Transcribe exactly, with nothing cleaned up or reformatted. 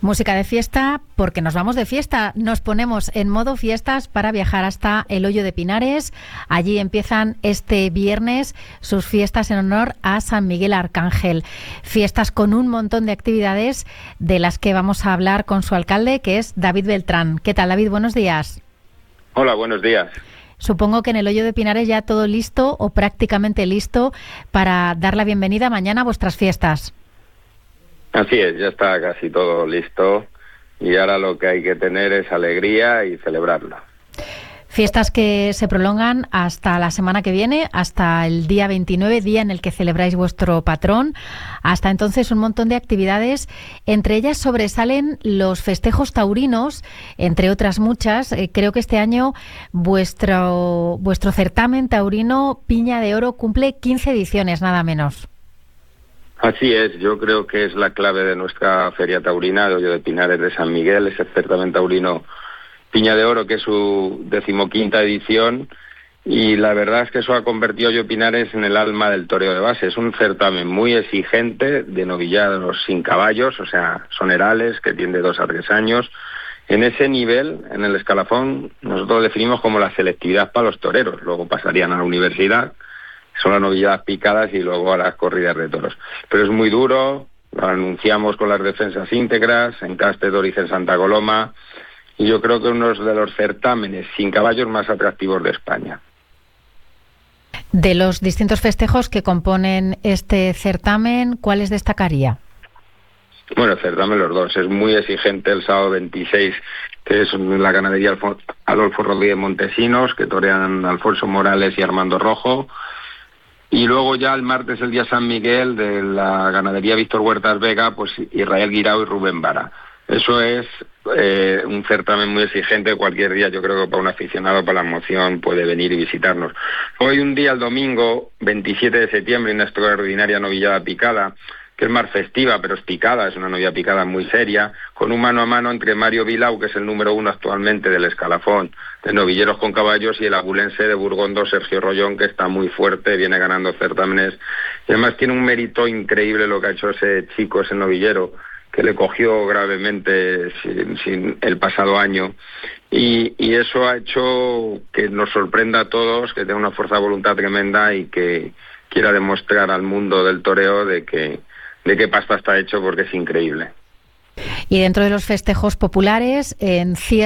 Música de fiesta, porque nos vamos de fiesta. Nos ponemos en modo fiestas para viajar hasta el Hoyo de Pinares. Allí empiezan este viernes sus fiestas en honor a San Miguel Arcángel. Fiestas con un montón de actividades de las que vamos a hablar con su alcalde, que es David Beltrán. ¿Qué tal, David? Buenos días. Hola, buenos días. Supongo que en el Hoyo de Pinares ya todo listo o prácticamente listo para dar la bienvenida mañana a vuestras fiestas. Así es, ya está casi todo listo y ahora lo que hay que tener es alegría y celebrarlo. Fiestas que se prolongan hasta la semana que viene, hasta el día veintinueve, día en el que celebráis vuestro patrón. Hasta entonces un montón de actividades, entre ellas sobresalen los festejos taurinos, entre otras muchas. Eh, creo que este año vuestro, vuestro certamen taurino Piña de Oro cumple quince ediciones, nada menos. Así es, yo creo que es la clave de nuestra feria taurina, el Hoyo de Pinares de San Miguel, ese certamen taurino Piña de Oro, que es su decimoquinta edición, y la verdad es que eso ha convertido Hoyo de Pinares en el alma del toreo de base. Es un certamen muy exigente, de novillados sin caballos, o sea, son herales, que tienen de dos a tres años. En ese nivel, en el escalafón, nosotros definimos como la selectividad para los toreros, luego pasarían a la universidad, son las novilladas picadas y luego a las corridas de toros. Pero es muy duro, lo anunciamos con las defensas íntegras, en Castedor y en Santa Coloma, y yo creo que uno de los certámenes sin caballos más atractivos de España. De los distintos festejos que componen este certamen, ¿cuáles destacaría? Bueno, el certamen los dos. Es muy exigente el sábado veintiséis, que es la ganadería Alfon- Adolfo Rodríguez Montesinos, que torean Alfonso Morales y Armando Rojo. Y luego ya el martes, el día San Miguel, de la ganadería Víctor Huertas Vega, pues Israel Guirao y Rubén Vara. Eso es eh, un certamen muy exigente. Cualquier día, yo creo que para un aficionado, para la emoción, puede venir y visitarnos. Hoy un día, el domingo, veintisiete de septiembre, una extraordinaria novillada picada, que es más festiva, pero es picada, es una novillada picada muy seria, con un mano a mano entre Mario Vilau, que es el número uno actualmente del escalafón de novilleros con caballos, y el abulense de Burgondo, Sergio Rollón, que está muy fuerte, viene ganando certámenes, y además tiene un mérito increíble lo que ha hecho ese chico, ese novillero, que le cogió gravemente sin, sin el pasado año, y, y eso ha hecho que nos sorprenda a todos, que tenga una fuerza de voluntad tremenda y que quiera demostrar al mundo del toreo de que de qué pasta está hecho, porque es increíble. Y dentro de los festejos populares, en cierre